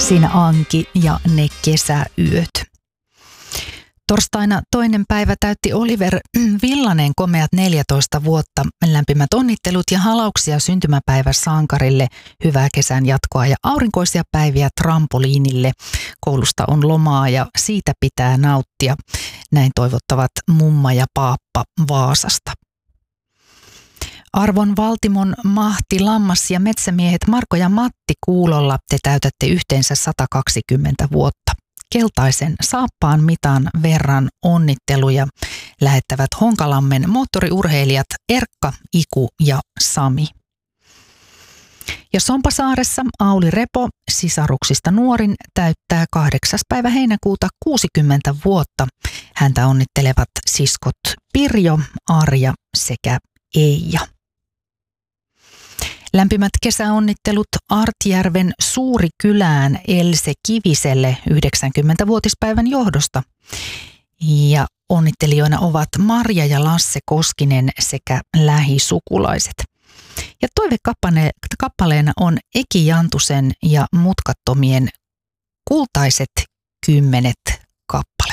Siinä Anki ja ne kesäyöt. Torstaina 2. päivä täytti Oliver Villanen komeat 14 vuotta. Lämpimät onnittelut ja halauksia syntymäpäivä sankarille, hyvää kesän jatkoa ja aurinkoisia päiviä trampoliinille. Koulusta on lomaa ja siitä pitää nauttia. Näin toivottavat mumma ja paappa Vaasasta. Arvon Valtimon Mahti, Lammas ja metsämiehet Marko ja Matti Kuulolla te täytätte yhteensä 120 vuotta. Keltaisen saappaan mitan verran onnitteluja lähettävät Honkalammen moottoriurheilijat Erkka, Iku ja Sami. Ja Sompasaaressa Auli Repo, sisaruksista nuorin, täyttää 8. päivä heinäkuuta 60 vuotta. Häntä onnittelevat siskot Pirjo, Arja sekä Eija. Lämpimät kesäonnittelut Artjärven Suurikylään Else Kiviselle 90-vuotispäivän johdosta. Ja onnittelijoina ovat Marja ja Lasse Koskinen sekä lähisukulaiset. Ja toivekappaleena on Eki Jantusen ja Mutkattomien Kultaiset 10 kappale.